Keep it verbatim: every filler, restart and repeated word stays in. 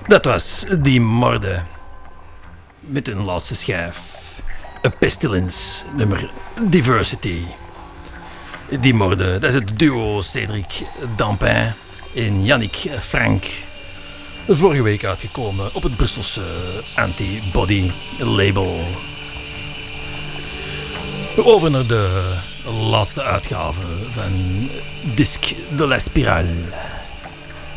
Dat was Die Morde. Met een laatste schijf. A Pestilence, nummer Diversity. Die Morde, dat is het duo Cédric Dampin en Yannick Frank. Vorige week uitgekomen op het Brusselse Antibody label. Over naar de laatste uitgave van Disque de la Spirale.